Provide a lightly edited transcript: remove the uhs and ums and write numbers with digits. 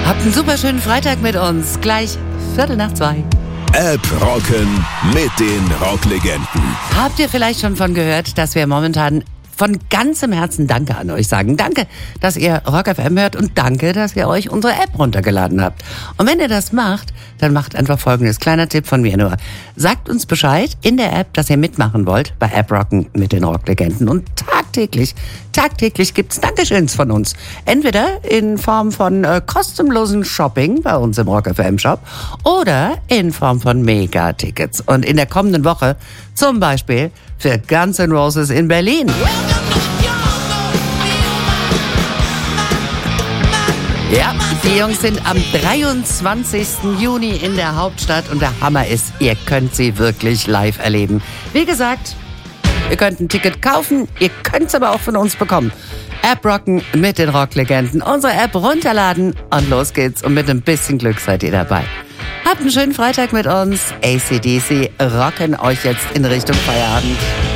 Habt einen super schönen Freitag mit uns. Gleich 1:45. App rocken mit den Rocklegenden. Habt ihr vielleicht schon von gehört, dass wir momentan von ganzem Herzen Danke an euch sagen. Danke, dass ihr Rock FM hört und danke, dass ihr euch unsere App runtergeladen habt. Und wenn ihr das macht, dann macht einfach Folgendes. Kleiner Tipp von mir nur. Sagt uns Bescheid in der App, dass ihr mitmachen wollt bei App Rocken mit den Rocklegenden. Und tagtäglich gibt's Dankeschöns von uns. Entweder in Form von kostenlosen Shopping bei uns im Rock FM Shop oder in Form von Mega-Tickets. Und in der kommenden Woche zum Beispiel für Guns N' Roses in Berlin. Ja, die Jungs sind am 23. Juni in der Hauptstadt und der Hammer ist, ihr könnt sie wirklich live erleben. Wie gesagt, ihr könnt ein Ticket kaufen, ihr könnt es aber auch von uns bekommen. App rocken mit den Rocklegenden. Unsere App runterladen und los geht's. Und mit ein bisschen Glück seid ihr dabei. Habt einen schönen Freitag mit uns. AC/DC rocken euch jetzt in Richtung Feierabend.